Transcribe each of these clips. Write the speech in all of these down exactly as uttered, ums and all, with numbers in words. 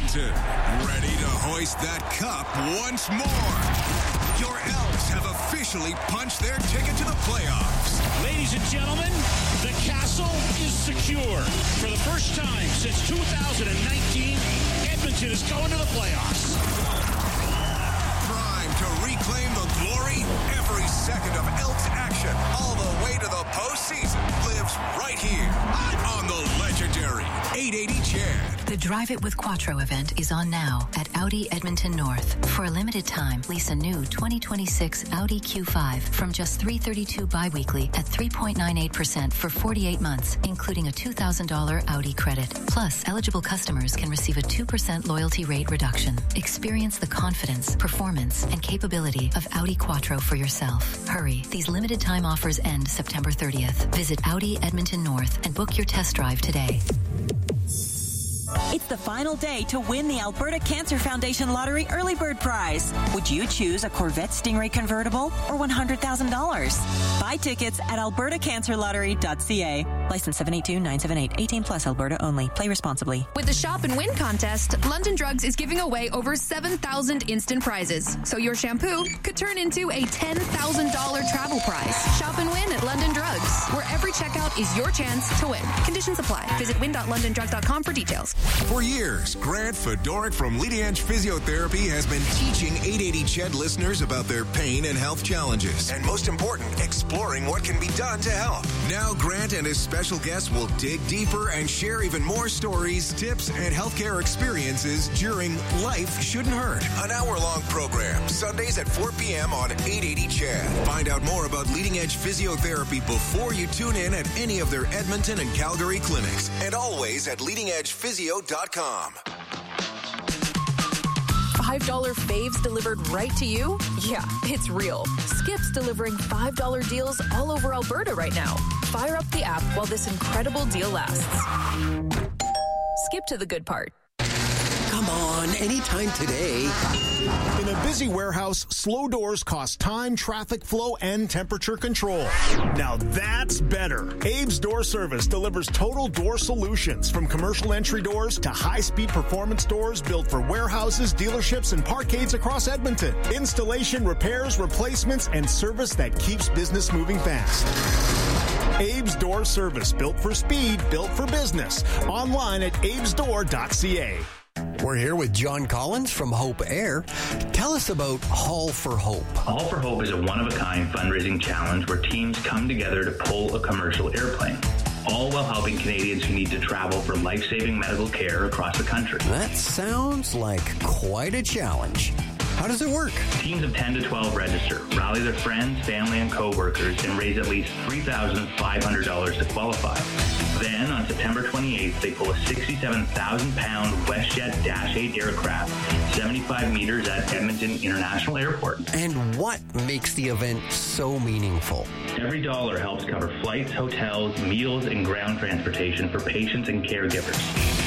Edmonton, ready to hoist that cup once more. Your Elks have officially punched their ticket to the playoffs. Ladies and gentlemen, the castle is secure. For the first time since two thousand nineteen, Edmonton is going to the playoffs. Prime to reclaim the glory. Every second of Elks action, all the way to the postseason, lives right here on the legendary eight eighty C H E D. The Drive It with Quattro event is on now at Audi Edmonton North. For a limited time, lease a new twenty twenty-six Audi Q five from just three hundred thirty-two dollars biweekly at three point nine eight percent for forty-eight months, including a two thousand dollars Audi credit. Plus, eligible customers can receive a two percent loyalty rate reduction. Experience the confidence, performance, and capability of Audi Quattro for yourself. Hurry. These limited time offers end September thirtieth. Visit Audi Edmonton North and book your test drive today. It's the final day to win the Alberta Cancer Foundation Lottery Early Bird Prize. Would you choose a Corvette Stingray convertible or one hundred thousand dollars? Buy tickets at alberta cancer lottery dot c a. License seven eight two nine seven eight. eighteen plus Alberta only. Play responsibly. With the Shop and Win contest, London Drugs is giving away over seven thousand instant prizes. So your shampoo could turn into a ten thousand dollars travel prize. Shop and win at London Drugs, where every checkout is your chance to win. Conditions apply. Visit win dot london drugs dot com for details. For years, Grant Fedoruk from Leading Edge Physiotherapy has been teaching eight eighty C H E D listeners about their pain and health challenges. And most important, exploring what can be done to help. Now Grant and his special guests will dig deeper and share even more stories, tips, and healthcare experiences during Life Shouldn't Hurt, an hour-long program, Sundays at four p.m. on eight eighty C H E D. Find out more about Leading Edge Physiotherapy before you tune in at any of their Edmonton and Calgary clinics, and always at leading edge physio dot com. five dollar faves delivered right to you? Yeah, it's real. Skip's delivering five dollar deals all over Alberta right now. Fire up the app while this incredible deal lasts. Skip to the good part. Come on, anytime today. In a busy warehouse, slow doors cost time, traffic flow, and temperature control. Now that's better. Abe's Door Service delivers total door solutions, from commercial entry doors to high-speed performance doors built for warehouses, dealerships, and parkades across Edmonton. Installation, repairs, replacements, and service that keeps business moving fast. Abe's Door Service, built for speed, built for business. Online at abes door dot c a. We're here with John Collins from Hope Air. Tell us about Haul for Hope. Haul for Hope is a one-of-a-kind fundraising challenge where teams come together to pull a commercial airplane, all while helping Canadians who need to travel for life-saving medical care across the country. That sounds like quite a challenge. How does it work? Teams of ten to twelve register, rally their friends, family, and co-workers, and raise at least three thousand five hundred dollars to qualify. Then, on September twenty-eighth, they pull a sixty-seven thousand pound WestJet Dash eight aircraft, seventy-five meters at Edmonton International Airport. And what makes the event so meaningful? Every dollar helps cover flights, hotels, meals, and ground transportation for patients and caregivers.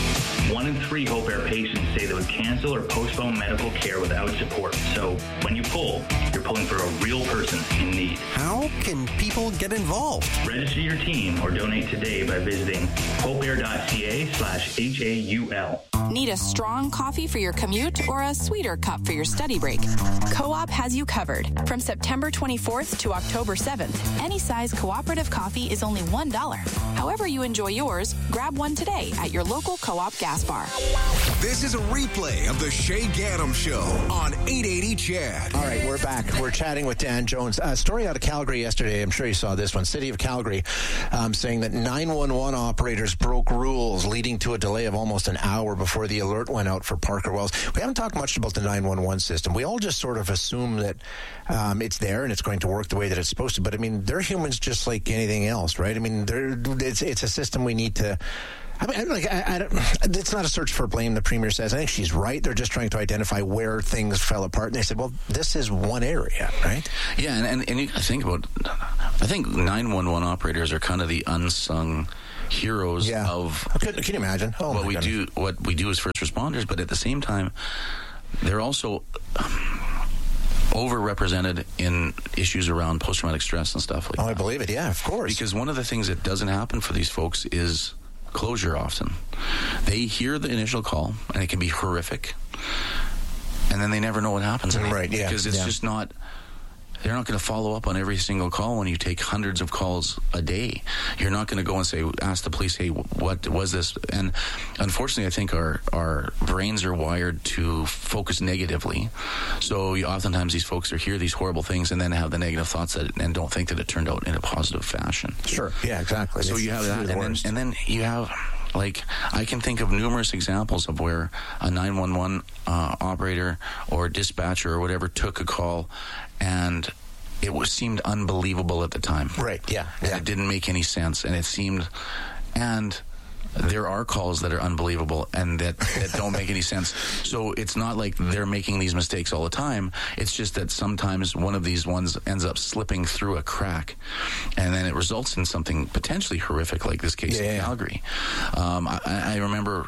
One in three Hope Air patients say they would cancel or postpone medical care without support. So when you pull, you're pulling for a real person in need. How can people get involved? Register your team or donate today by visiting hopeair dot c a slash H A U L. Need a strong coffee for your commute or a sweeter cup for your study break? Co-op has you covered. From September twenty-fourth to October seventh, any size cooperative coffee is only one dollar. However you enjoy yours, grab one today at your local Co-op gas bar. This is a replay of the Shay Gaddam Show on eight eighty C H E D. All right, we're back. We're chatting with Dan Jones. A story out of Calgary yesterday. I'm sure you saw this one. City of Calgary um, saying that nine one one operators broke rules, leading to a delay of almost an hour before the alert went out for Parker Wells. We haven't talked much about the nine one one system. We all just sort of assume that um, it's there and it's going to work the way that it's supposed to. But, I mean, they're humans just like anything else, right? I mean, they're, it's, it's a system we need to... I mean, like, I, I don't, it's not a search for blame, the Premier says. I think she's right. They're just trying to identify where things fell apart. And they said, well, this is one area, right? Yeah, and, and, and you think about, I think nine one one operators are kind of the unsung heroes yeah. of... Can, can you imagine? Oh, what we goodness. do What we do as first responders, but at the same time, they're also... Um, overrepresented in issues around post-traumatic stress and stuff like oh, that. I believe it, yeah, of course. Because one of the things that doesn't happen for these folks is closure often. They hear the initial call, and it can be horrific, and then they never know what happens. Right, yeah. Because it's yeah. just not... They're not going to follow up on every single call when you take hundreds of calls a day. You're not going to go and say, ask the police, hey, what was this? And unfortunately, I think our, our brains are wired to focus negatively. So you, oftentimes these folks are hear these horrible things and then have the negative thoughts that, and don't think that it turned out in a positive fashion. Sure. Yeah, exactly. So it's you have that. And then, and then you have... Like, I can think of numerous examples of where a nine one one uh, operator or dispatcher or whatever took a call, and it was seemed unbelievable at the time. Right, yeah. yeah. It didn't make any sense, and it seemed... And... There are calls that are unbelievable and that, that don't make any sense. So it's not like they're making these mistakes all the time. It's just that sometimes one of these ones ends up slipping through a crack, and then it results in something potentially horrific like this case yeah. in Calgary. Um, I, I remember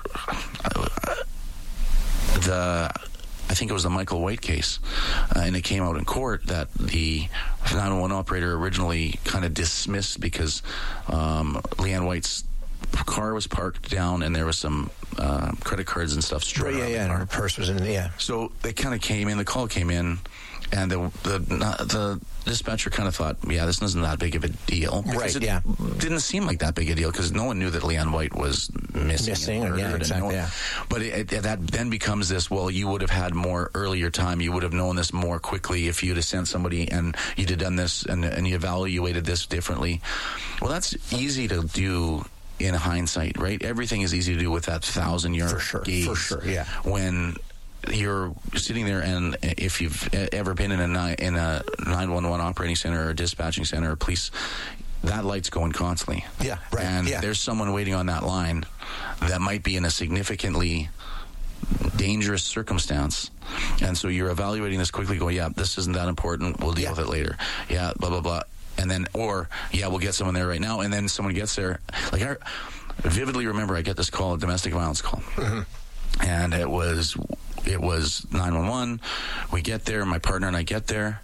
the... I think it was the Michael White case, uh, and it came out in court that the nine one one operator originally kind of dismissed because um, Leanne White's car was parked down and there was some uh, credit cards and stuff strewn right, yeah, around yeah, the car. and her purse was in yeah. So they kind of came in, the call came in, and the the, the dispatcher kind of thought, yeah, this isn't that big of a deal. Right, it yeah. didn't seem like that big a deal because no one knew that Leanne White was missing. Missing, and yeah, exactly, no yeah. But it, it, that then becomes this, well, you would have had more earlier time. You would have known this more quickly if you'd have sent somebody and you'd have done this and, and you evaluated this differently. Well, that's easy to do in hindsight, right? Everything is easy to do with that thousand yard for sure, gaze. For sure, yeah. When you're sitting there, and if you've ever been in a in a nine one one operating center or a dispatching center or police, that light's going constantly. Yeah, right. And yeah. there's someone waiting on that line that might be in a significantly dangerous circumstance, and so you're evaluating this quickly. Go, yeah, this isn't that important. We'll deal yeah. with it later. Yeah, blah blah blah. And then, or, yeah, we'll get someone there right now. And then someone gets there. Like, I vividly remember I get this call, a domestic violence call. Mm-hmm. And it was, it was nine one one. We get there, my partner and I get there.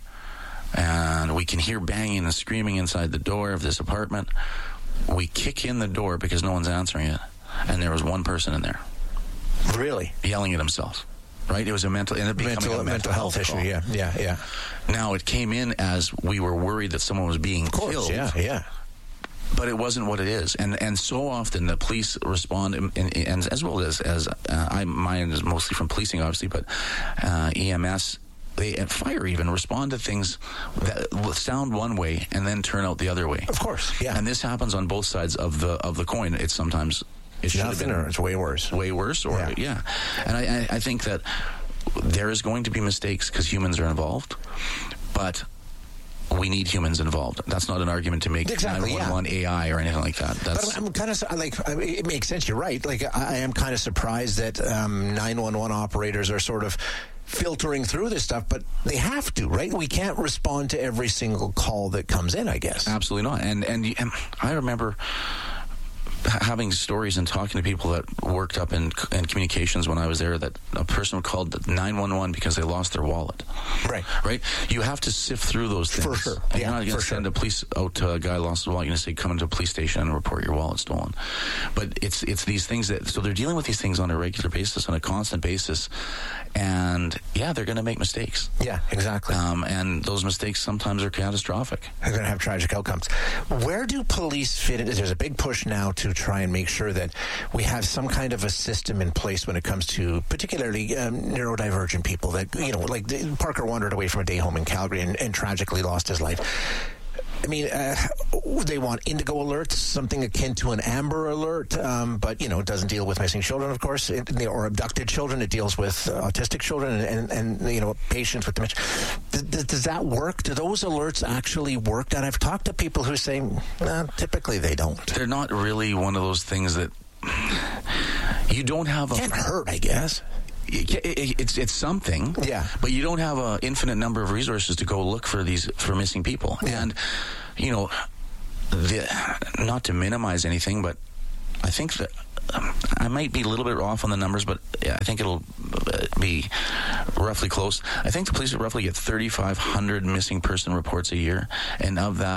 And we can hear banging and screaming inside the door of this apartment. We kick in the door because no one's answering it. And there was one person in there. Really? Yelling at himself. Right? It was a mental, ended up becoming mental, a mental, mental health, health issue. Call. Yeah, yeah, yeah. Now it came in as we were worried that someone was being of course, killed. Yeah, yeah. But it wasn't what it is, and and so often the police respond, and, and, and as well as as uh, I mine is mostly from policing, obviously, but uh, E M S. They and fire even respond to things that sound one way and then turn out the other way. Of course, yeah. And this happens on both sides of the of the coin. It's sometimes it should have been, or it's way worse, way worse, or yeah. yeah. And I, I I think that there is going to be mistakes because humans are involved, but we need humans involved. That's not an argument to make exactly, nine one one yeah. A I or anything like that. That's but I'm kind of like, it makes sense. You're right. Like, I am kind of surprised that um, nine one one operators are sort of filtering through this stuff, but they have to, right? We can't respond to every single call that comes in, I guess. Absolutely not. And and, and I remember having stories and talking to people that worked up in, in communications when I was there, that a person called nine one one because they lost their wallet. Right. Right? You have to sift through those things. For sure. And yeah, you're not going to send sure. a police out to a guy who lost his wallet. You're going to say, come into a police station and report your wallet stolen. But it's it's these things that, so they're dealing with these things on a regular basis, on a constant basis. And yeah, they're going to make mistakes. Yeah, exactly. Um, and those mistakes sometimes are catastrophic. They're going to have tragic outcomes. Where do police fit in? There's a big push now to try and make sure that we have some kind of a system in place when it comes to particularly um, neurodivergent people that, you know, like Parker wandered away from a day home in Calgary and, and tragically lost his life. I mean, uh, they want indigo alerts, something akin to an Amber Alert, um, but, you know, it doesn't deal with missing children, of course, it, or abducted children. It deals with uh, autistic children and, and, and, you know, patients with dementia. Does, does that work? Do those alerts actually work? And I've talked to people who say, nah, typically they don't. They're not really one of those things that you don't have a... Can't hurt, I guess. It's it's something, yeah. But you don't have an infinite number of resources to go look for these for missing people, yeah. And you know, the, not to minimize anything, but I think that um, I might be a little bit off on the numbers, but I think it'll be roughly close. I think the police roughly get thirty-five hundred missing person reports a year, and of that,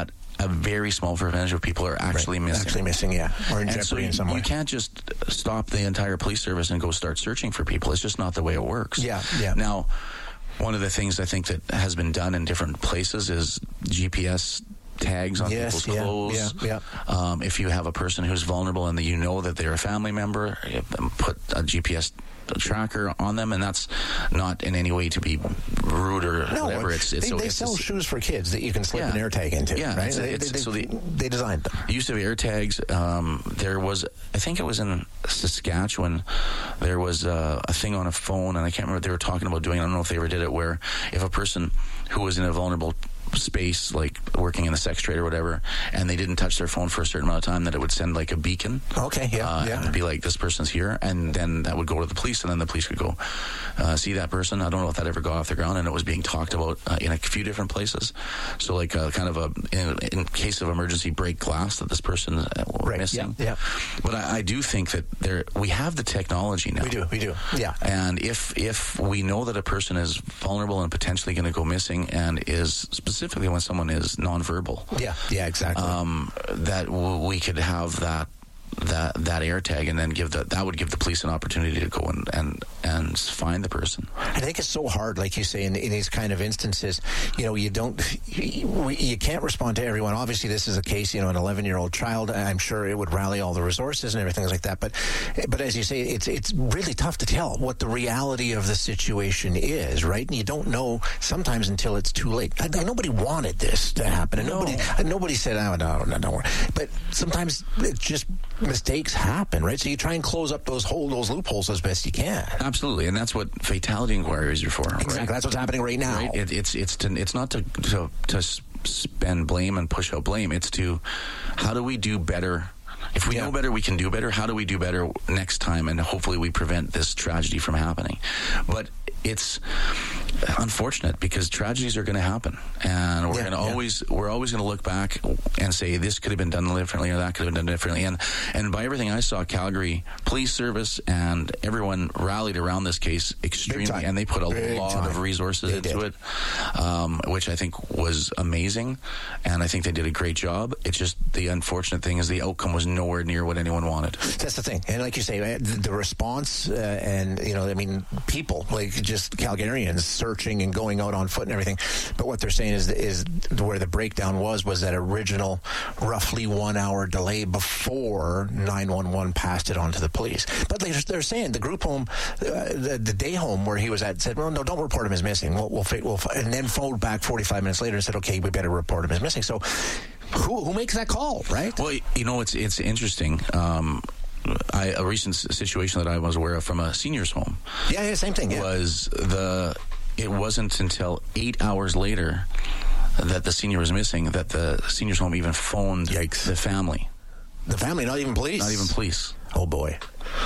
a very small percentage of people are actually right. missing. Actually missing, yeah. Or in and jeopardy so in some way. You can't just stop the entire police service and go start searching for people. It's just not the way it works. Yeah, yeah. Now, one of the things I think that has been done in different places is G P S tags on yes, people's yeah, clothes. Yeah, yeah. Um, if you have a person who's vulnerable and you know that they're a family member, put a G P S tracker on them, and that's not in any way to be rude or no, whatever. It's, it's they, so they it's sell just, shoes for kids that you can slip yeah. an air tag into. Yeah, right? It's, they, it's, they, so the, they designed them. Used to have air tags. Um, there was, I think it was in Saskatchewan, there was uh, a thing on a phone, and I can't remember what they were talking about doing. I don't know if they ever did it, where if a person who was in a vulnerable space, like working in a sex trade or whatever, and they didn't touch their phone for a certain amount of time, that it would send like a beacon. Okay, yeah, uh, yeah. And it'd be like, this person's here, and then that would go to the police, and then the police would go uh, see that person. I don't know if that ever got off the ground, and it was being talked about uh, in a few different places. So like uh, kind of a, in, in case of emergency, break glass that this person uh, right. missing. Yeah, yeah. But I, I do think that there we have the technology now. We do, we do, yeah. And if if we know that a person is vulnerable and potentially going to go missing, and is specifically when someone is nonverbal, yeah, yeah, exactly. Um, that w- we could have that that that air tag, and then give the that would give the police an opportunity to go and and, and find the person. I think it's so hard, like you say, in, in these kind of instances. You know, you don't, you, you can't respond to everyone. Obviously, this is a case. You know, an eleven-year-old child. I'm sure it would rally all the resources and everything like that. But, but as you say, it's it's really tough to tell what the reality of the situation is, right? And you don't know sometimes until it's too late. I, I, nobody wanted this to happen, and no. nobody and nobody said, "Oh no, no, don't worry." But sometimes it just mistakes happen, right? So you try and close up those hole, those loopholes as best you can. Absolutely, and that's what fatality inquiries are for. Exactly, right? that's what's happening right now. Right? It, it's it's to, it's not to, to to spend blame and push out blame. It's to how do we do better. If we yeah. know better, we can do better. How do we do better next time? And hopefully we prevent this tragedy from happening. But it's unfortunate because tragedies are going to happen, and we're yeah, going to yeah. always we're always going to look back and say this could have been done differently or that could have been done differently. And and by everything I saw, Calgary Police Service and everyone rallied around this case extremely, and they put a Big lot time. of resources they into did. it, um, which I think was amazing, and I think they did a great job. It's just the unfortunate thing is the outcome was nowhere near what anyone wanted. That's the thing, and like you say, the, the response, uh, and you know, I mean, people like just Calgarians searching and going out on foot and everything. But what they're saying is is where the breakdown was was that original roughly one hour delay before nine one one passed it on to the police. But they're, they're saying the group home, uh, the, the day home where he was at, said, well, no, don't report him as missing. We'll, we'll, we'll and then phoned back forty-five minutes later and said, okay, we better report him as missing. So who, who makes that call, right? Well, you know, it's it's interesting. Um, I, a recent situation that I was aware of from a seniors home. Yeah, yeah, same thing. Yeah. Was the it wasn't until eight hours later that the senior was missing that the seniors home even phoned Yikes. the family. The family, not even police. Not even police. Oh boy.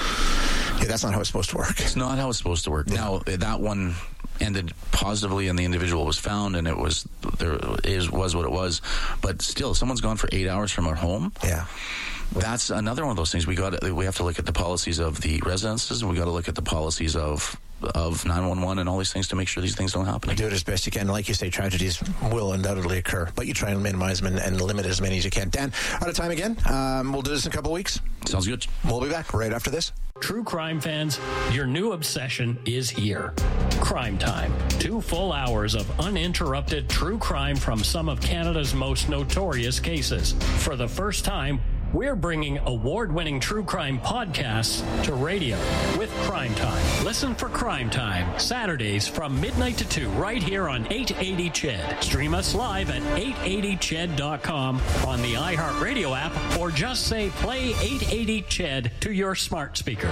Yeah, that's not how it's supposed to work. It's not how it's supposed to work. Yeah. Now that one ended positively, and the individual was found, and it was there is was what it was. But still, someone's gone for eight hours from our home. Yeah. That's another one of those things. We got we have to look at the policies of the residences. We got to look at the policies of of nine one one and all these things to make sure these things don't happen. Do it as best you can. Like you say, tragedies will undoubtedly occur, but you try and minimize them and, and limit as many as you can. Dan, out of time again. Um, we'll do this in a couple of weeks. Sounds good. We'll be back right after this. True crime fans, your new obsession is here. Crime Time. Two full hours of uninterrupted true crime from some of Canada's most notorious cases. For the first time, we're bringing award-winning true crime podcasts to radio with Crime Time. Listen for Crime Time, Saturdays from midnight to two, right here on eight eighty C H E D. Stream us live at eight eighty C H E D dot com on the iHeartRadio app, or just say play eight eighty C H E D to your smart speaker.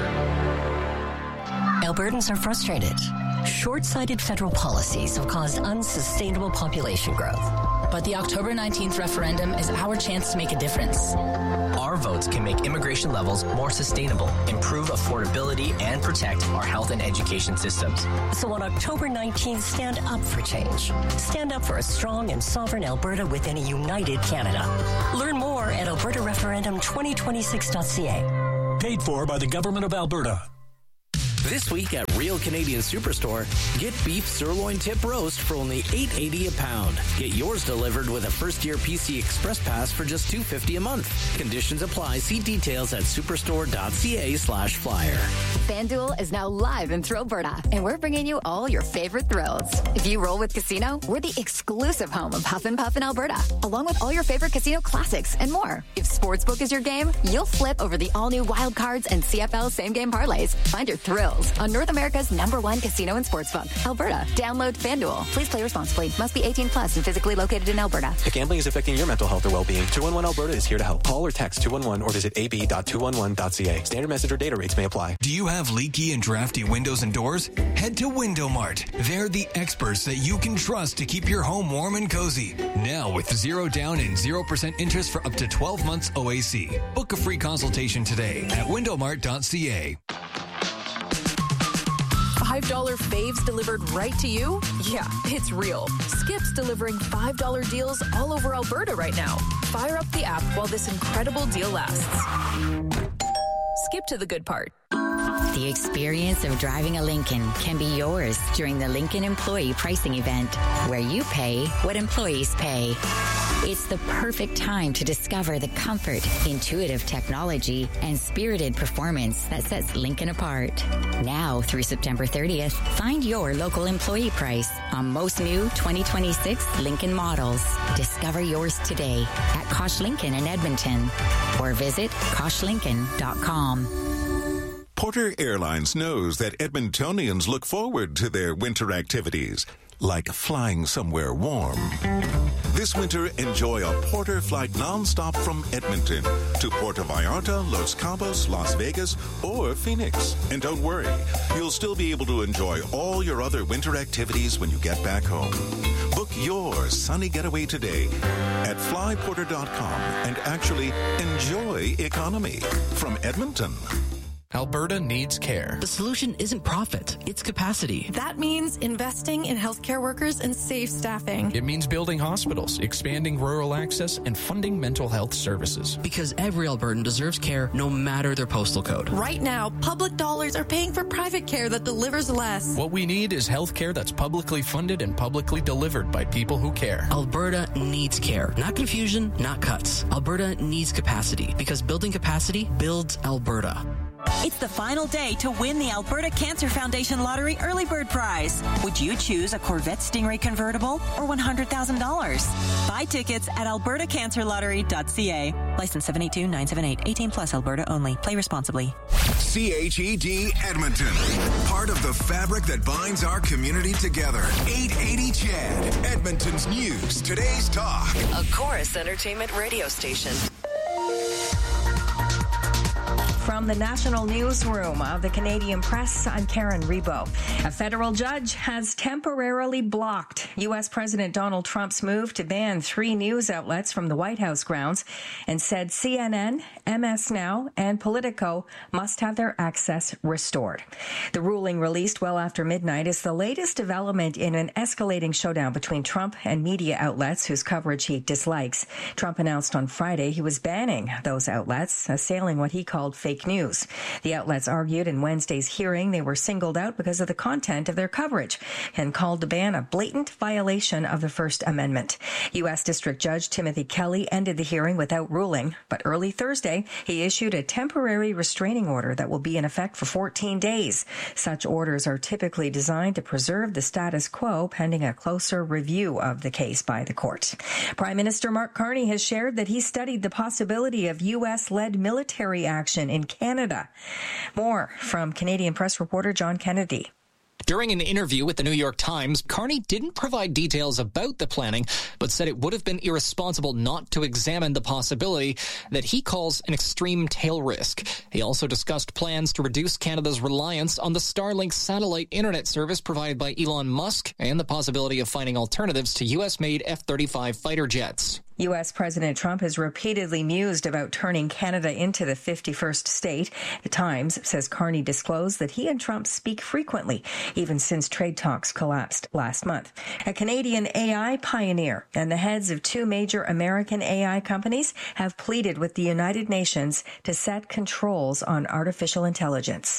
Albertans are frustrated. Short-sighted federal policies have caused unsustainable population growth. But the October nineteenth referendum is our chance to make a difference. Our votes can make immigration levels more sustainable, improve affordability, and protect our health and education systems. So on October nineteenth, stand up for change. Stand up for a strong and sovereign Alberta within a united Canada. Learn more at alberta referendum twenty twenty-six dot c a. Paid for by the Government of Alberta. This week at Real Canadian Superstore, get beef sirloin tip roast for only eight dollars and eighty cents a pound. Get yours delivered with a first-year P C Express Pass for just two dollars and fifty cents a month. Conditions apply. See details at superstore.ca slash flyer. FanDuel is now live in Thrillberta, and we're bringing you all your favorite thrills. If you roll with Casino, we're the exclusive home of Huff and Puff in Alberta, along with all your favorite casino classics and more. If Sportsbook is your game, you'll flip over the all-new Wild Cards and C F L same-game parlays. Find your thrills on North America's number one casino and sportsbook, Alberta. Download FanDuel. Please play responsibly. Must be eighteen plus and physically located in Alberta. If gambling is affecting your mental health or well-being, two one one Alberta is here to help. Call or text two one one or visit a b dot two one one dot c a. Standard message or data rates may apply. Do you have leaky and drafty windows and doors? Head to Window Mart. They're the experts that you can trust to keep your home warm and cozy. Now with zero down and zero percent interest for up to twelve months O A C. Book a free consultation today at window mart dot c a. five dollar faves delivered right to you? Yeah, it's real. Skip's delivering five dollar deals all over Alberta right now. Fire up the app while this incredible deal lasts. Skip to the good part. The experience of driving a Lincoln can be yours during the Lincoln Employee Pricing Event, where you pay what employees pay. It's the perfect time to discover the comfort, intuitive technology, and spirited performance that sets Lincoln apart. Now through September thirtieth, find your local employee price on most new twenty twenty-six Lincoln models. Discover yours today at Kosh Lincoln in Edmonton or visit kosh lincoln dot com. Porter Airlines knows that Edmontonians look forward to their winter activities, like flying somewhere warm. This winter, enjoy a Porter flight nonstop from Edmonton to Puerto Vallarta, Los Cabos, Las Vegas, or Phoenix. And don't worry, you'll still be able to enjoy all your other winter activities when you get back home. Book your sunny getaway today at fly porter dot com and actually enjoy economy from Edmonton. Alberta needs care. The solution isn't profit, it's capacity. That means investing in healthcare workers and safe staffing. It means building hospitals, expanding rural access, and funding mental health services. Because every Albertan deserves care no matter their postal code. Right now, public dollars are paying for private care that delivers less. What we need is health care that's publicly funded and publicly delivered by people who care. Alberta needs care. Not confusion, not cuts. Alberta needs capacity, because building capacity builds Alberta. It's the final day to win the Alberta Cancer Foundation Lottery Early Bird Prize. Would you choose a Corvette Stingray convertible or one hundred thousand dollars? Buy tickets at alberta cancer lottery dot c a. License seven eight two nine seven eight. eighteen plus Alberta only. Play responsibly. C H E D Edmonton. Part of the fabric that binds our community together. eight eighty C H E D. Edmonton's news. Today's talk. A Chorus Entertainment radio station. From the National Newsroom of the Canadian Press, I'm Karen Rebo. A federal judge has temporarily blocked U S President Donald Trump's move to ban three news outlets from the White House grounds and said C N N, M S Now, and Politico must have their access restored. The ruling, released well after midnight, is the latest development in an escalating showdown between Trump and media outlets whose coverage he dislikes. Trump announced on Friday he was banning those outlets, assailing what he called fake news. The outlets argued in Wednesday's hearing they were singled out because of the content of their coverage and called the ban a blatant violation of the First Amendment. U S District Judge Timothy Kelly ended the hearing without ruling, but early Thursday he issued a temporary restraining order that will be in effect for fourteen days. Such orders are typically designed to preserve the status quo pending a closer review of the case by the court. Prime Minister Mark Carney has shared that he studied the possibility of U S-led military action in Canada. More from Canadian Press reporter John Kennedy. During an interview with the New York Times, Carney didn't provide details about the planning, but said it would have been irresponsible not to examine the possibility that he calls an extreme tail risk. He also discussed plans to reduce Canada's reliance on the Starlink satellite internet service provided by Elon Musk and the possibility of finding alternatives to U S-made F thirty-five fighter jets. U S President Trump has repeatedly mused about turning Canada into the fifty-first state. The Times says Carney disclosed that he and Trump speak frequently, even since trade talks collapsed last month. A Canadian A I pioneer and the heads of two major American A I companies have pleaded with the United Nations to set controls on artificial intelligence.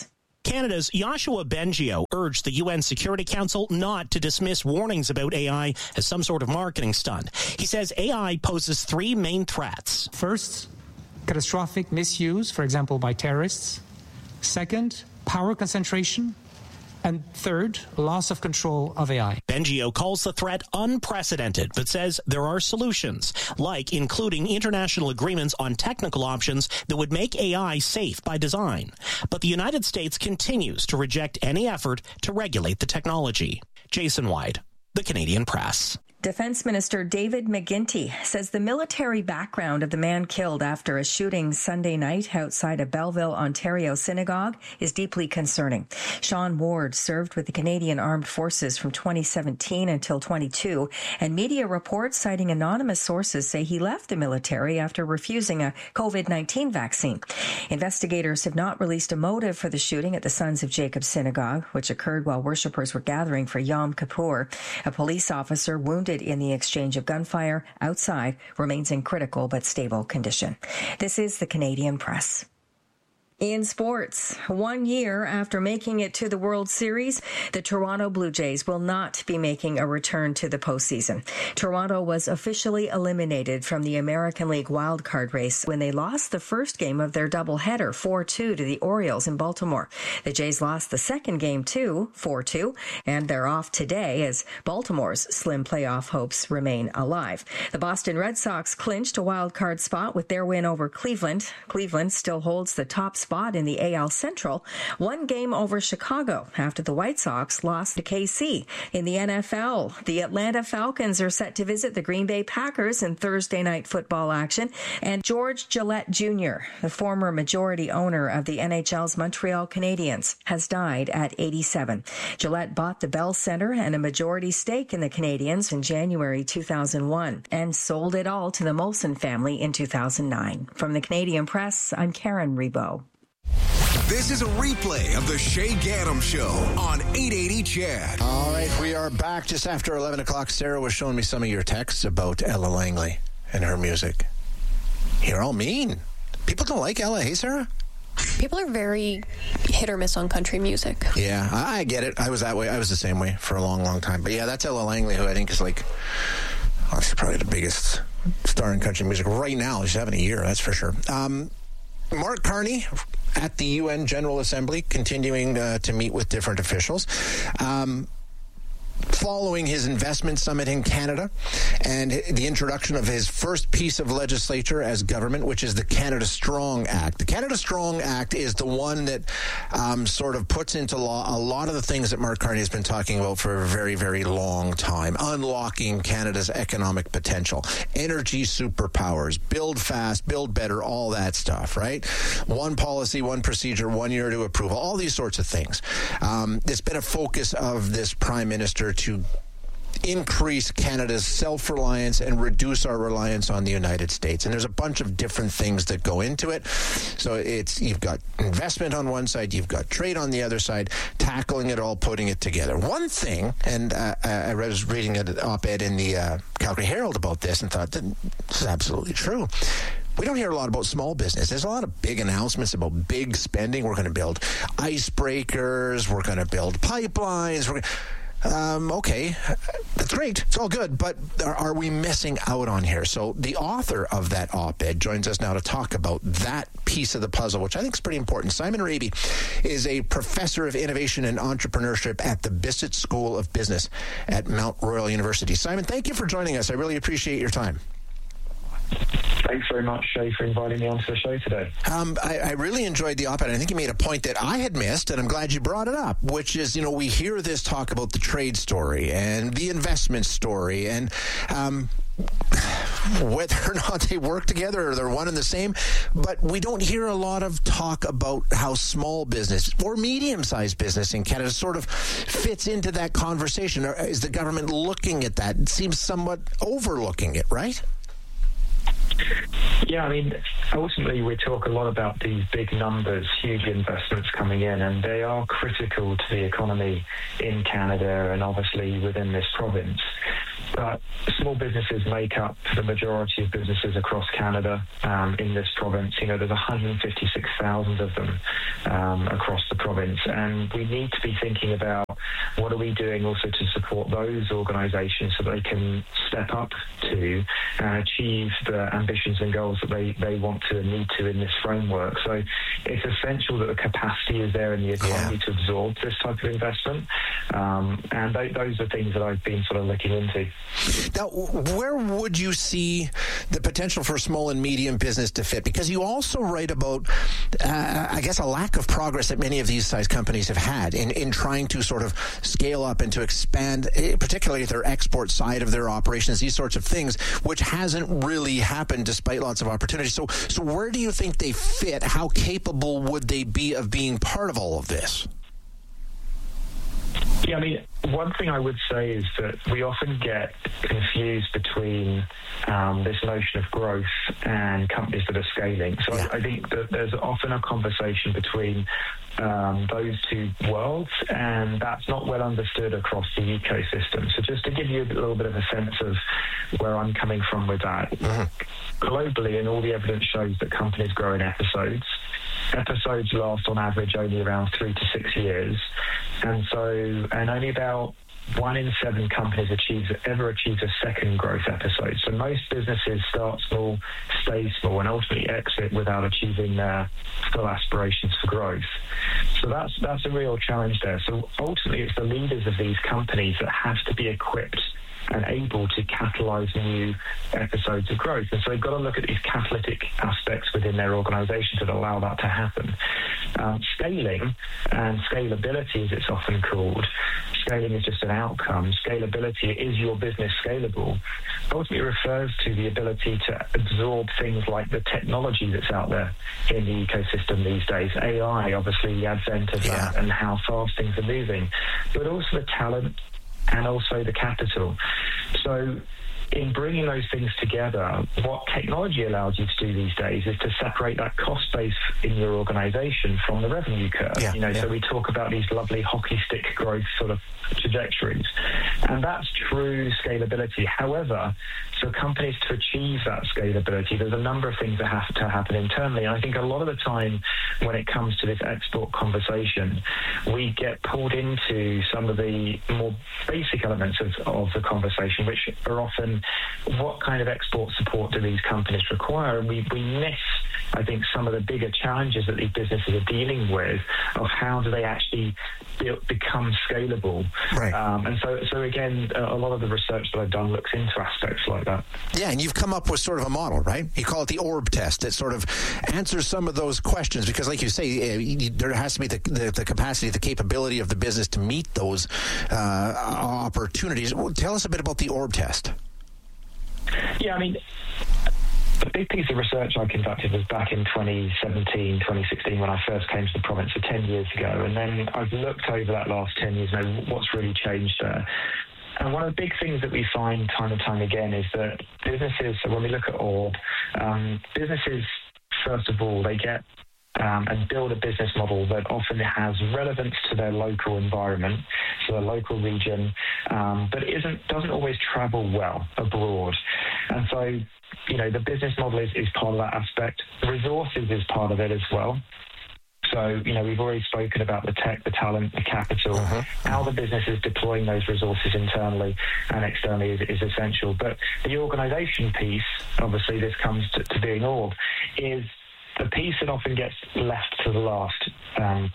Canada's Yoshua Bengio urged the U N Security Council not to dismiss warnings about A I as some sort of marketing stunt. He says A I poses three main threats. First, catastrophic misuse, for example, by terrorists. Second, power concentration. And third, loss of control of A I. Bengio calls the threat unprecedented, but says there are solutions, like including international agreements on technical options that would make A I safe by design. But the United States continues to reject any effort to regulate the technology. Jason White, The Canadian Press. Defense Minister David McGuinty says the military background of the man killed after a shooting Sunday night outside a Belleville, Ontario synagogue is deeply concerning. Sean Ward served with the Canadian Armed Forces from twenty seventeen until twenty-two, and media reports citing anonymous sources say he left the military after refusing a COVID nineteen vaccine. Investigators have not released a motive for the shooting at the Sons of Jacob Synagogue, which occurred while worshippers were gathering for Yom Kippur. A police officer wounded in the exchange of gunfire outside remains in critical but stable condition. This is the Canadian Press. In sports, one year after making it to the World Series, the Toronto Blue Jays will not be making a return to the postseason. Toronto was officially eliminated from the American League wildcard race when they lost the first game of their doubleheader four two to the Orioles in Baltimore. The Jays lost the second game too, four two, and they're off today as Baltimore's slim playoff hopes remain alive. The Boston Red Sox clinched a wildcard spot with their win over Cleveland. Cleveland still holds the top spot spot in the A L Central, one game over Chicago after the White Sox lost to K C. In the N F L, the Atlanta Falcons are set to visit the Green Bay Packers in Thursday night football action, and George Gillette Junior, the former majority owner of the N H L's Montreal Canadiens, has died at eighty-seven. Gillette bought the Bell Center and a majority stake in the Canadiens in January two thousand one and sold it all to the Molson family in two thousand nine. From the Canadian Press, I'm Karen Rebo. This is a replay of the Shay Gaddam Show on eight eighty C H E D. All right, we are back just after eleven o'clock. Sarah was showing me some of your texts about Ella Langley and her music. You're all mean. People don't like Ella. Hey, Sarah? People are very hit or miss on country music. Yeah, I get it. I was that way. I was the same way for a long, long time. But yeah, that's Ella Langley, who I think is like, oh, she's probably the biggest star in country music right now. She's having a year, that's for sure. Um, Mark Carney at the U N General Assembly, continuing uh, to meet with different officials. Um, following his investment summit in Canada and the introduction of his first piece of legislature as government, which is the Canada Strong Act. The Canada Strong Act is the one that um, sort of puts into law a lot of the things that Mark Carney has been talking about for a very, very long time. Unlocking Canada's economic potential, energy superpowers, build fast, build better, all that stuff, right? One policy, one procedure, one year to approval, all these sorts of things. Um, it's been a focus of this Prime Minister to increase Canada's self-reliance and reduce our reliance on the United States. And there's a bunch of different things that go into it. So it's you've got investment on one side, you've got trade on the other side, tackling it all, putting it together. One thing, and uh, I was reading an op-ed in the uh, Calgary Herald about this and thought, this is absolutely true. We don't hear a lot about small business. There's a lot of big announcements about big spending. We're going to build icebreakers. We're going to build pipelines. We're Um, okay, that's great. It's all good, but are, are we missing out on here? So the author of that op-ed joins us now to talk about that piece of the puzzle, which I think is pretty important. Simon Raby is a professor of innovation and entrepreneurship at the Bissett School of Business at Mount Royal University. Simon, thank you for joining us. I really appreciate your time. Thanks very much, Shay, for inviting me onto the show today. Um, I, I really enjoyed the op-ed. I think you made a point that I had missed, and I'm glad you brought it up, which is, you know, we hear this talk about the trade story and the investment story and um, whether or not they work together or they're one and the same, but we don't hear a lot of talk about how small business or medium-sized business in Canada sort of fits into that conversation. Or is the government looking at that? It seems somewhat overlooking it, right? Yeah, I mean, ultimately we talk a lot about these big numbers, huge investments coming in, and they are critical to the economy in Canada and obviously within this province. But small businesses make up the majority of businesses across Canada um, in this province. You know, there's one hundred fifty-six thousand of them um, across the province, and we need to be thinking about what are we doing also to support those organisations so they can step up to and achieve the ambitions and goals that they, they want to and need to in this framework. So it's essential that the capacity is there in the economy yeah. to absorb this type of investment, um, and th- those are things that I've been sort of looking into. Now, where would you see the potential for small and medium business to fit? Because you also write about, uh, I guess, a lack of progress that many of these size companies have had in, in trying to sort of scale up and to expand, particularly their export side of their operations, these sorts of things, which hasn't really happened despite lots of opportunities. So, so where do you think they fit? How capable would they be of being part of all of this? Yeah, I mean, one thing I would say is that we often get confused between um, this notion of growth and companies that are scaling. So yeah. I, I think that there's often a conversation between um, those two worlds, and that's not well understood across the ecosystem. So just to give you a little bit of a sense of where I'm coming from with that, mm-hmm. globally, and all the evidence shows that companies grow in episodes. Episodes last on average only around three to six years, and so and only about one in seven companies achieves ever achieves a second growth episode. So most businesses start small, stay small, and ultimately exit without achieving their full aspirations for growth. So that's that's a real challenge there. So ultimately, it's the leaders of these companies that have to be equipped and able to catalyze new episodes of growth. And so they've got to look at these catalytic aspects within their organizations that allow that to happen. Um, scaling and scalability, as it's often called, scaling is just an outcome. Scalability, is your business scalable? Ultimately refers to the ability to absorb things like the technology that's out there in the ecosystem these days. A I, obviously, the advent of yeah. that and how fast things are moving, but also the talent and also the capital. So in bringing those things together, what technology allows you to do these days is to separate that cost base in your organization from the revenue curve. Yeah, you know, yeah. So we talk about these lovely hockey stick growth sort of trajectories, and that's true scalability. However, for companies to achieve that scalability, there's a number of things that have to happen internally. And I think a lot of the time when it comes to this export conversation, we get pulled into some of the more basic elements of, of the conversation, which are often what kind of export support do these companies require? And we, we miss, I think, some of the bigger challenges that these businesses are dealing with of how do they actually be, become scalable. Right. Um, and so, so again, a lot of the research that I've done looks into aspects like that. Yeah, and you've come up with sort of a model, right? You call it the Orb test that sort of answers some of those questions because, like you say, there has to be the, the, the capacity, the capability of the business to meet those uh, opportunities. Tell us a bit about the Orb test. Yeah, I mean, the big piece of research I conducted was back in twenty seventeen, twenty sixteen when I first came to the province, so ten years ago. And then I've looked over that last ten years now, what's really changed there. And one of the big things that we find time and time again is that businesses, so when we look at Orb, um, businesses, first of all, they get Um, and build a business model that often has relevance to their local environment, so their local region, um, but isn't doesn't always travel well abroad. And so, you know, the business model is, is part of that aspect. Resources is part of it as well. So, you know, we've already spoken about the tech, the talent, the capital. Uh-huh. How the business is deploying those resources internally and externally is, is essential. But the organisation piece, obviously this comes to, to being Orb, is the piece that often gets left to the last, um,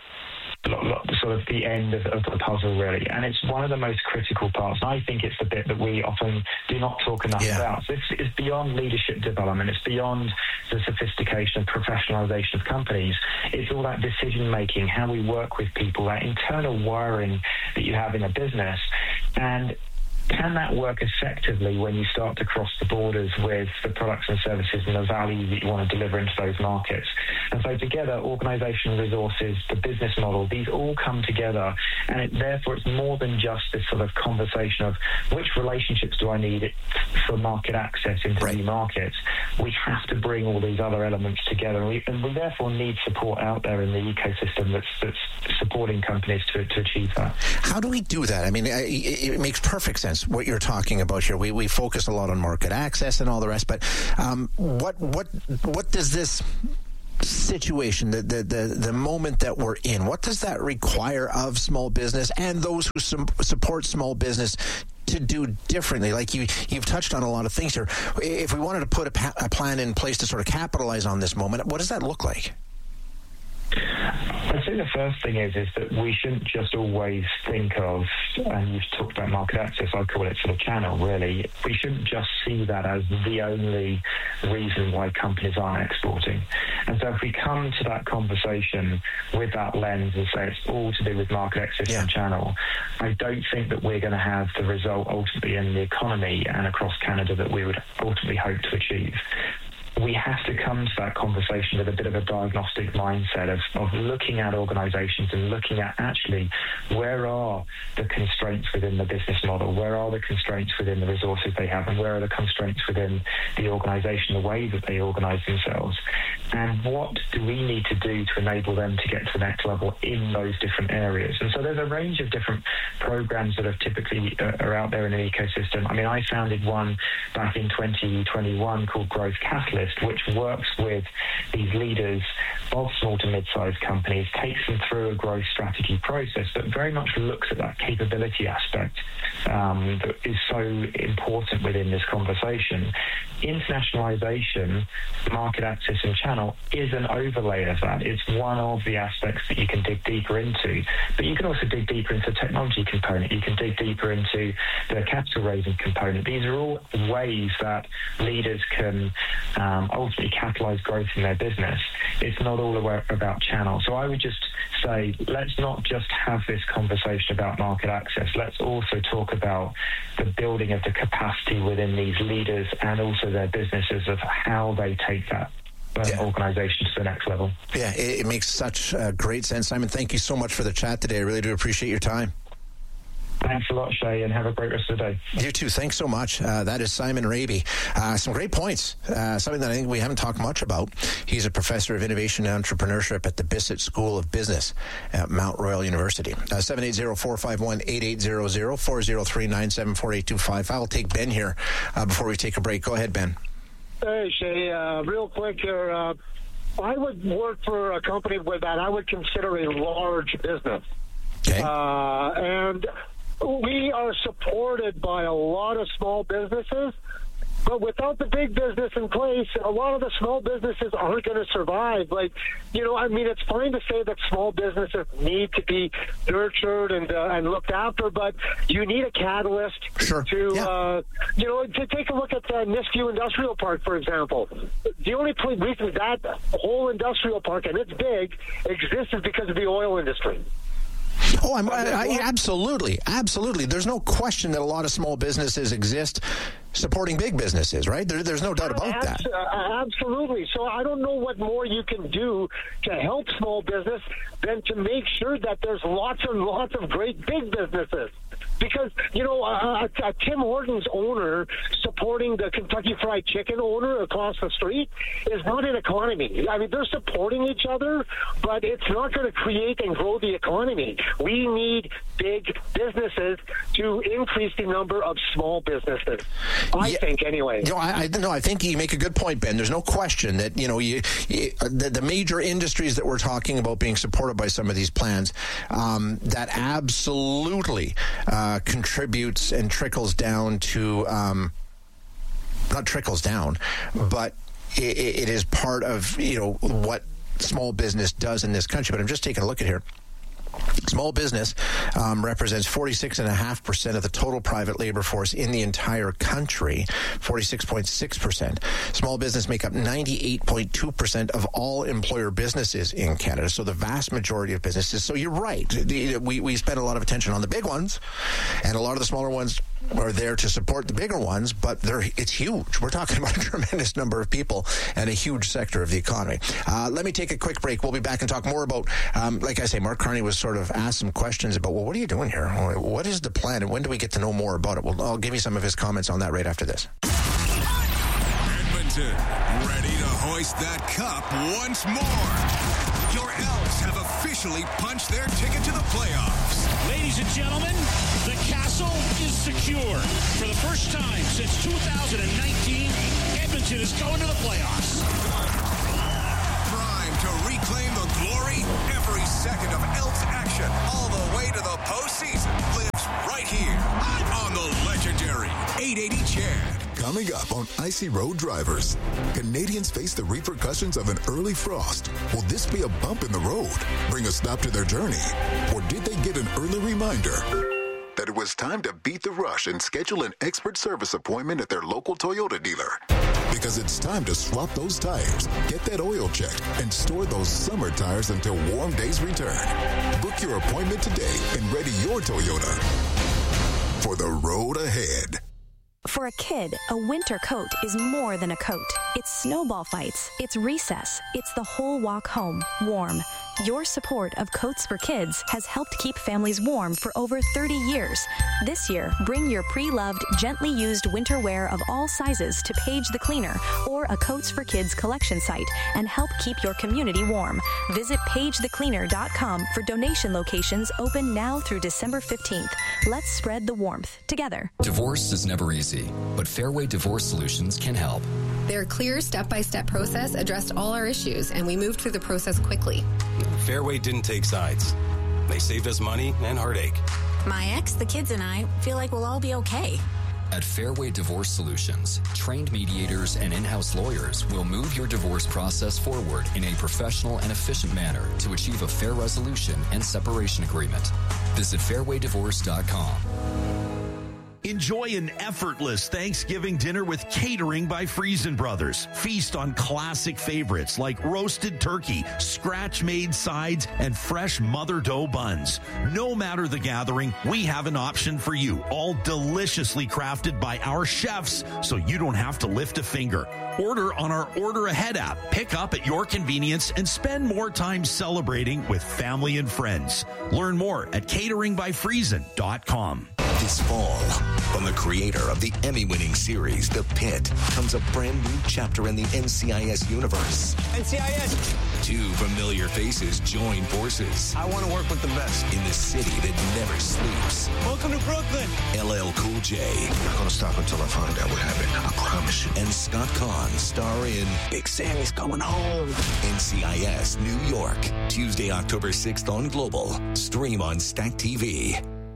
sort of the end of, of the puzzle, really. And it's one of the most critical parts. And I think it's the bit that we often do not talk enough yeah. about. So it's, it's beyond leadership development. It's beyond the sophistication and professionalization of companies. It's all that decision-making, how we work with people, that internal wiring that you have in a business. And can that work effectively when you start to cross the borders with the products and services and the value that you want to deliver into those markets? And so together, organizational resources, the business model, these all come together. And it, therefore, it's more than just this sort of conversation of which relationships do I need for market access into right. new markets. We have to bring all these other elements together. And we, and we therefore need support out there in the ecosystem that's, that's supporting companies to, to achieve that. How do we do that? I mean, it, it makes perfect sense. sense what you're talking about here. We we focus a lot on market access and all the rest, but um, what what what does this situation, the, the the the moment that we're in, what does that require of small business and those who su- support small business to do differently? Like you, you've touched on a lot of things here. If we wanted to put a, pa- a plan in place to sort of capitalize on this moment, what does that look like? I'd say the first thing is is that we shouldn't just always think of, and you've talked about market access, I call it sort of channel, really. We shouldn't just see that as the only reason why companies aren't exporting. And so if we come to that conversation with that lens and say it's all to do with market access yeah. and channel, I don't think that we're going to have the result ultimately in the economy and across Canada that we would ultimately hope to achieve. We have to come to that conversation with a bit of a diagnostic mindset of, of looking at organisations and looking at actually where are the constraints within the business model, where are the constraints within the resources they have, and where are the constraints within the organisation, the way that they organise themselves, and what do we need to do to enable them to get to the next level in those different areas. And so there's a range of different programs that have typically uh, are out there in an ecosystem. I mean, I founded one back in twenty twenty-one called Growth Catalyst, which works with these leaders of small to mid-sized companies, takes them through a growth strategy process, but very much looks at that capability aspect um, that is so important within this conversation. Internationalization, market access and channel is an overlay of that. It's one of the aspects that you can dig deeper into, but you can also dig deeper into the technology component. You can dig deeper into the capital raising component. These are all ways that leaders can um, ultimately catalyze growth in their business. It's not all about channel. So I would just say, let's not just have this conversation about market access. Let's also talk about the building of the capacity within these leaders and also their businesses of how they take that uh, yeah. organization to the next level. Yeah, it, it makes such uh, great sense. Simon, thank you so much for the chat today. I really do appreciate your time. Thanks a lot, Shay, and have a great rest of the day. You too. Thanks so much. Uh, that is Simon Raby. Uh, some great points. Uh, something that I think we haven't talked much about. He's a professor of innovation and entrepreneurship at the Bissett School of Business at Mount Royal University. Uh, seven eight zero, four five one, eight eight zero zero, four zero three, nine seven four, eight two five. I'll take Ben here uh, before we take a break. Go ahead, Ben. Hey, Shay. Uh, real quick here. Uh, I would work for a company with that I would consider a large business. Okay. Uh, and we are supported by a lot of small businesses, but without the big business in place, a lot of the small businesses aren't going to survive. Like, you know, I mean, it's fine to say that small businesses need to be nurtured and uh, and looked after, but you need a catalyst sure. to, yeah. uh, you know, to take a look at uh, Nisku Industrial Park, for example. The only reason that whole industrial park, and it's big, exists is because of the oil industry. Oh, I'm, I, I, absolutely, absolutely. There's no question that a lot of small businesses exist supporting big businesses, right? There, there's no doubt about that. Uh, absolutely. So I don't know what more you can do to help small business than to make sure that there's lots and lots of great big businesses. Because, you know, uh, uh, Tim Hortons owner supporting the Kentucky Fried Chicken owner across the street is not an economy. I mean, they're supporting each other, but it's not going to create and grow the economy. We need big businesses to increase the number of small businesses. I yeah. think, anyway. No, I, I, no, I think you make a good point, Ben. There's no question that, you know, you, you, the, the major industries that we're talking about being supported by some of these plans, um, that absolutely uh, contributes and trickles down to, um, not trickles down, but it, it is part of, you know, what small business does in this country. But I'm just taking a look at here. Small business um, represents forty-six point five percent of the total private labor force in the entire country, forty-six point six percent. Small business make up ninety-eight point two percent of all employer businesses in Canada, so the vast majority of businesses. So you're right. The, we, we spend a lot of attention on the big ones, and a lot of the smaller ones are there to support the bigger ones, but they're, it's huge. We're talking about a tremendous number of people and a huge sector of the economy. Uh, let me take a quick break. We'll be back and talk more about, um, like I say, Mark Carney was sort of asked some questions about, well, what are you doing here? What is the plan, and when do we get to know more about it? Well, I'll give you some of his comments on that right after this. Edmonton, ready to hoist that cup once more. Your Elks have officially punched their ticket to the playoffs. Ladies and gentlemen, the Castle is secure. For the first time since two thousand nineteen, Edmonton is going to the playoffs. Prime to reclaim the glory. Every second of Elks action all the way to the postseason lives right here on the legendary eight eighty Chad. Coming up on Icy Road Drivers, Canadians face the repercussions of an early frost. Will this be a bump in the road, bring a stop to their journey? Or did they get an early reminder that it was time to beat the rush and schedule an expert service appointment at their local Toyota dealer? Because it's time to swap those tires, get that oil checked, and store those summer tires until warm days return. Book your appointment today and ready your Toyota for the road ahead. For a kid, a winter coat is more than a coat. It's snowball fights, it's recess, it's the whole walk home, warm. Your support of Coats for Kids has helped keep families warm for over thirty years. This year, bring your pre-loved, gently used winter wear of all sizes to Paige the Cleaner or a Coats for Kids collection site and help keep your community warm. Visit page the cleaner dot com for donation locations open now through December fifteenth. Let's spread the warmth together. Divorce is never easy, but Fairway Divorce Solutions can help. Their clear step-by-step process addressed all our issues, and we moved through the process quickly. Fairway didn't take sides. They saved us money and heartache. My ex, the kids, and I feel like we'll all be okay. At Fairway Divorce Solutions, trained mediators and in-house lawyers will move your divorce process forward in a professional and efficient manner to achieve a fair resolution and separation agreement. Visit fairway divorce dot com. Enjoy an effortless Thanksgiving dinner with Catering by Friesen Brothers. Feast on classic favorites like roasted turkey, scratch-made sides, and fresh mother dough buns. No matter the gathering, we have an option for you, all deliciously crafted by our chefs, so you don't have to lift a finger. Order on our Order Ahead app. Pick up at your convenience and spend more time celebrating with family and friends. Learn more at catering by friesen dot com. This fall, from the creator of the Emmy-winning series, The Pit, comes a brand new chapter in the N C I S universe. N C I S! Two familiar faces join forces. I want to work with the best. In the city that never sleeps. Welcome to Brooklyn! L L Cool J. I'm not going to stop until I find out what happened. I promise you. And Scott Conn star in Big Sammy's Coming Home. N C I S New York. Tuesday, October sixth on Global. Stream on Stack T V.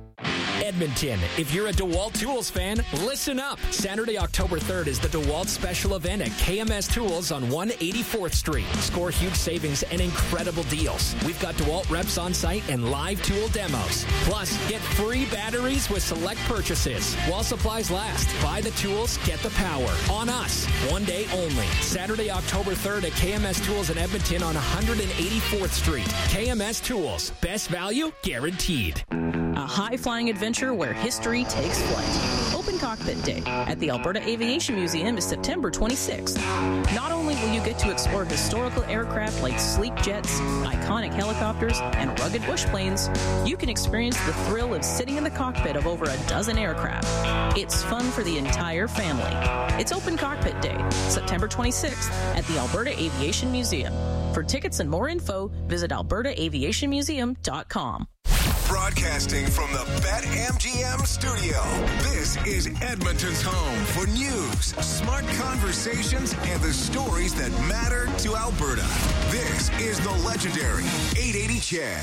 Edmonton, if you're a DeWalt Tools fan, listen up. Saturday, October third is the DeWalt special event at K M S Tools on one eighty-fourth Street. Score huge savings and incredible deals. We've got DeWalt reps on site and live tool demos. Plus, get free batteries with select purchases. While supplies last, buy the tools, get the power. On us, one day only. Saturday, October third at K M S Tools in Edmonton on one eighty-fourth Street. K M S Tools, best value guaranteed. A high-flying adventure where history takes flight. Open Cockpit Day at the Alberta Aviation Museum is September twenty-sixth. Not only will you get to explore historical aircraft like sleek jets, iconic helicopters, and rugged bush planes, you can experience the thrill of sitting in the cockpit of over a dozen aircraft. It's fun for the entire family. It's Open Cockpit Day, September twenty-sixth at the Alberta Aviation Museum. For tickets and more info, visit alberta aviation museum dot com. Broadcasting from the BetMGM studio, this is Edmonton's home for news, smart conversations, and the stories that matter to Alberta. This is the legendary eight eighty Chad.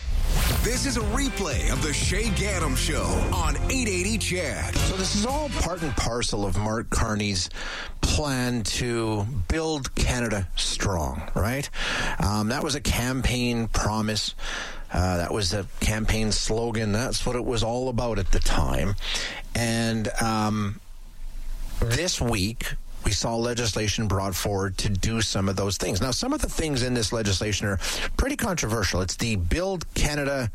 This is a replay of the Shay Gaddam Show on eight eighty Chad. So this is all part and parcel of Mark Carney's plan to build Canada strong, right? Um, that was a campaign promise. Uh, that was a campaign slogan. That's what it was all about at the time. And um, this week, we saw legislation brought forward to do some of those things. Now, some of the things in this legislation are pretty controversial. It's the Build Canada,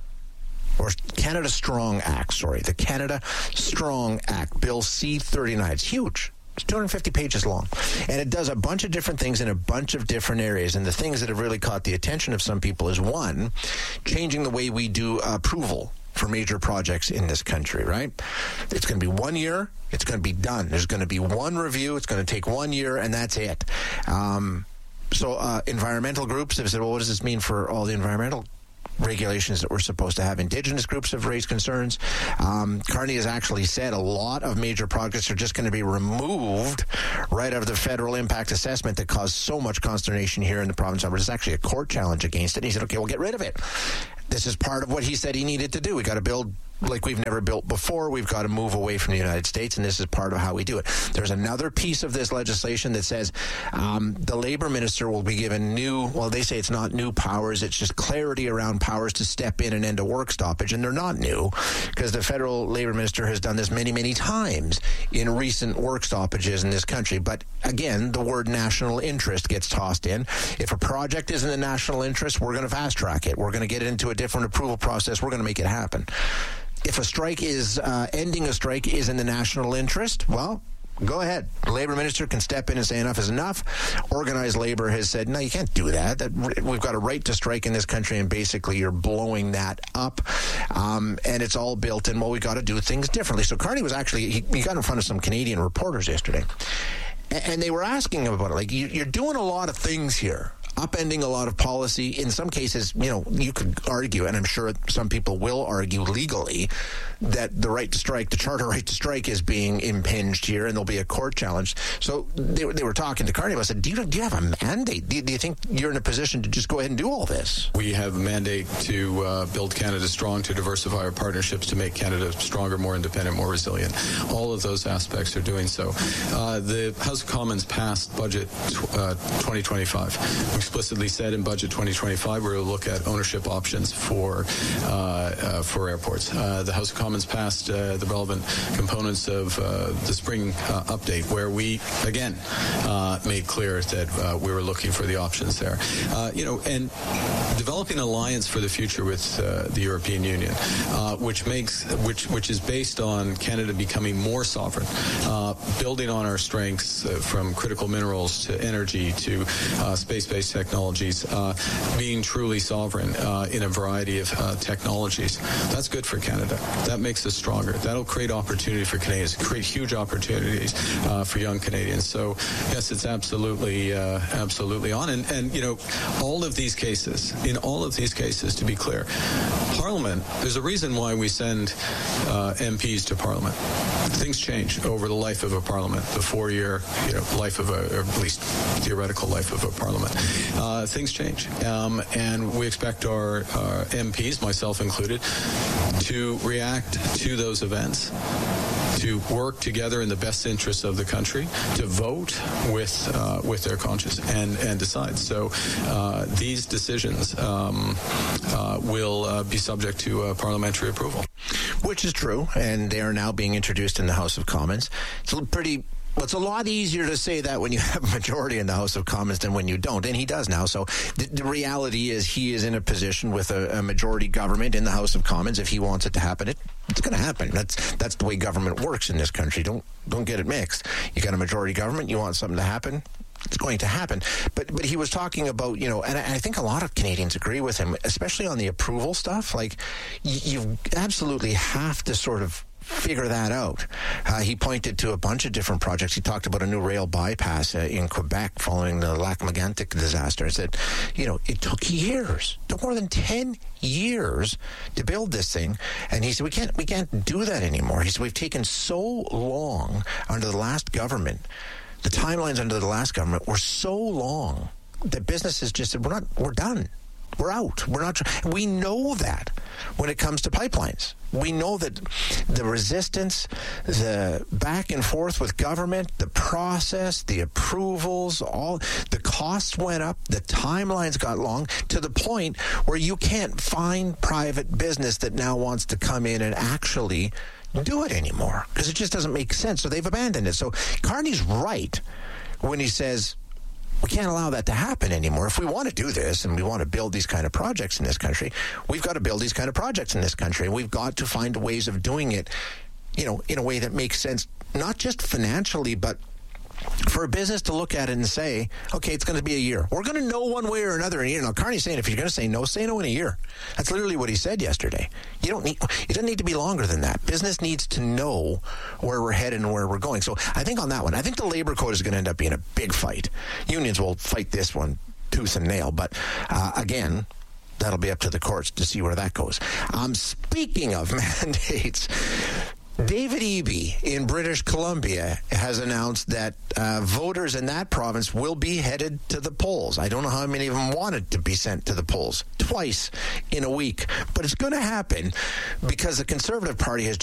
or Canada Strong Act, sorry. The Canada Strong Act, Bill C thirty-nine. It's huge. It's two hundred fifty pages long. And it does a bunch of different things in a bunch of different areas. And the things that have really caught the attention of some people is, one, changing the way we do approval for major projects in this country, right? It's going to be one year. It's going to be done. There's going to be one review. It's going to take one year, and that's it. Um, so uh, environmental groups have said, well, what does this mean for all the environmental regulations that we're supposed to have. Indigenous groups have raised concerns. Um, Carney has actually said a lot of major projects are just going to be removed right out of the federal impact assessment that caused so much consternation here in the province of Alberta. There's actually a court challenge against it. And he said, okay, we'll get rid of it. This is part of what he said he needed to do. We got to build like we've never built before. We've got to move away from the United States, and this is part of how we do it. There's another piece of this legislation that says um, the labor minister will be given new, well, they say it's not new powers, it's just clarity around powers to step in and end a work stoppage, and they're not new because the federal labor minister has done this many, many times in recent work stoppages in this country. But again, the word national interest gets tossed in. If a project is in the national interest, we're going to fast track it. We're going to get it into a different approval process. We're going to make it happen. If a strike is, uh, ending a strike is in the national interest, well, go ahead. The labor minister can step in and say enough is enough. Organized labor has said, no, you can't do that. that we've got a right to strike in this country, and basically you're blowing that up. Um, and it's all built in, well, we got to do things differently. So Carney was actually, he, he got in front of some Canadian reporters yesterday, and, and they were asking him about it. Like, you, you're doing a lot of things here. Upending a lot of policy. In some cases, you know, you could argue, and I'm sure some people will argue legally, that the right to strike, the charter right to strike, is being impinged here, and there'll be a court challenge. So they, they were talking to Carney. I said, do you, do you have a mandate? Do you, do you think you're in a position to just go ahead and do all this? We have a mandate to uh, build Canada strong, to diversify our partnerships, to make Canada stronger, more independent, more resilient. All of those aspects are doing so. Uh, the House of Commons passed Budget uh, twenty twenty-five. We explicitly said in Budget twenty twenty-five we're going to look at ownership options for uh, uh, for airports. Uh, the House of Commons passed uh, the relevant components of uh, the spring uh, update, where we again uh, made clear that uh, we were looking for the options there. Uh, you know, and developing an alliance for the future with uh, the European Union, uh, which makes which which is based on Canada becoming more sovereign, uh, building on our strengths uh, from critical minerals to energy to uh, space-based technologies, uh, being truly sovereign uh, in a variety of uh, technologies. That's good for Canada. That makes us stronger. That'll create opportunity for Canadians, create huge opportunities uh, for young Canadians. So, yes, it's absolutely, uh, absolutely on. And, and, you know, all of these cases, in all of these cases, to be clear, Parliament, there's a reason why we send uh, M Ps to Parliament. Things change over the life of a Parliament, the four-year, you know, life of a, or at least theoretical life of a Parliament. Uh, things change, um, and we expect our, our M Ps, myself included, to react to those events, to work together in the best interests of the country, to vote with uh, with their conscience and and decide. So uh, these decisions um, uh, will uh, be subject to uh, parliamentary approval, which is true, and they are now being introduced in the House of Commons. It's a pretty. Well, it's a lot easier to say that when you have a majority in the House of Commons than when you don't, and he does now. So the, the reality is he is in a position with a, a majority government in the House of Commons. If he wants it to happen, it, it's going to happen. That's that's the way government works in this country. Don't don't get it mixed. You got a majority government, you want something to happen, it's going to happen. But but he was talking about, you know, and I, I think a lot of Canadians agree with him, especially on the approval stuff. Like, you, you absolutely have to sort of figure that out. Uh, he pointed to a bunch of different projects. He talked about a new rail bypass uh, in Quebec following the Lac-Mégantic disaster. He said, you know, it took years, it took more than ten years to build this thing. And he said, we can't, we can't do that anymore. He said, we've taken so long under the last government. The timelines under the last government were so long that businesses just said, we're not, we're done. We're out. We're not. We know that when it comes to pipelines. We know that the resistance, the back and forth with government, the process, the approvals, all the costs went up, the timelines got long to the point where you can't find private business that now wants to come in and actually do it anymore because it just doesn't make sense. So they've abandoned it. So Carney's right when he says, we can't allow that to happen anymore. If we want to do this and we want to build these kind of projects in this country, we've got to build these kind of projects in this country. We've got to find ways of doing it, you know, in a way that makes sense, not just financially, but for a business to look at it and say, okay, it's going to be a year. We're going to know one way or another in a year. Now, Carney's saying if you're going to say no, say no in a year. That's literally what he said yesterday. You don't need, it doesn't need to be longer than that. Business needs to know where we're headed and where we're going. So I think on that one, I think the labor code is going to end up being a big fight. Unions will fight this one tooth and nail. But uh, again, that'll be up to the courts to see where that goes. Um, speaking of mandates, David Eby in British Columbia has announced that uh, voters in that province will be headed to the polls. I don't know how many of them wanted to be sent to the polls twice in a week, but it's going to happen because the Conservative Party has